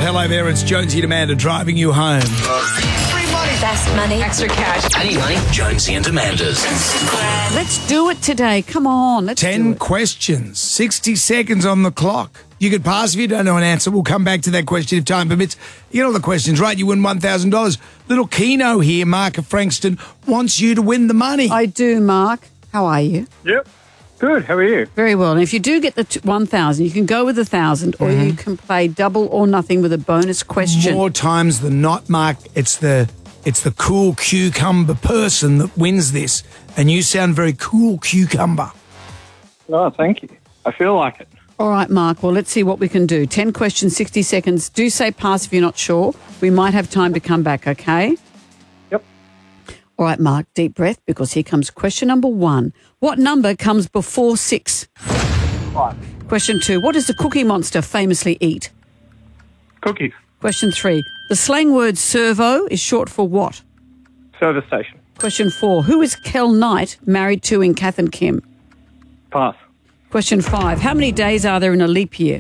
hello there. It's Jonesy and Amanda driving you home. Free money. Best money. Extra cash. Any money? Jonesy and Amanda's. Let's do it today. Come on, let's do 10 it. questions, 60 seconds on the clock. You could pass if you don't know an answer. We'll come back to that question if time permits. You get all the questions right, you win $1,000. Little Keno here, Mark of Frankston, wants you to win the money. I do, Mark. How are you? Yep. Good. How are you? Very well. And if you do get the 1,000, you can go with 1,000 or you can play double or nothing with a bonus question. More times than not, Mark, it's the cool cucumber person that wins this. And you sound very cool cucumber. Oh, thank you. I feel like it. All right, Mark. Well, let's see what we can do. 10 questions, 60 seconds. Do say pass if you're not sure. We might have time to come back, okay? Yep. All right, Mark, deep breath because here comes question number 1. What number comes before 6? 5. Question 2. What does the Cookie Monster famously eat? Cookies. Question 3. The slang word servo is short for what? Service station. Question 4. Who is Kel Knight married to in Kath and Kim? Pass. Question 5. How many days are there in a leap year?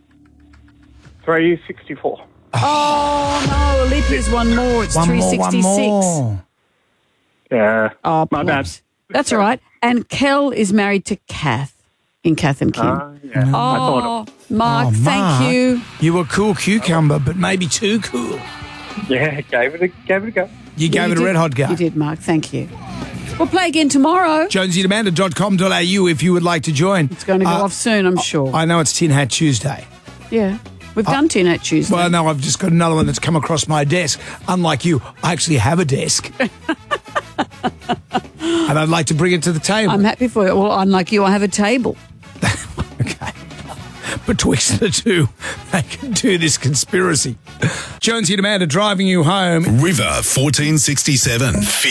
364. Oh, no, a leap year's one more. It's One 366. more. Yeah. Oh, my bad. plops. That's all right. And Kel is married to Kath in Kath and Kim. Yeah. I thought Mark, Oh, thank Mark, you. You were cool cucumber, but maybe too cool. Yeah, gave it a go. You gave it a did. red hot go. You did, Mark. Thank you. We'll play again tomorrow. JonesyandAmanda.com.au if you would like to join. It's going to go off soon, I'm sure. I know it's Tin Hat Tuesday. Yeah. We've done Tin Hat Tuesday. Well, no, I've just got another one that's come across my desk. Unlike you, I actually have a desk. And I'd like to bring it to the table. I'm happy for you. Well, unlike you, I have a table. Okay. Betwixt the two, they can do this conspiracy. Jonesy and Amanda driving you home. River 1467.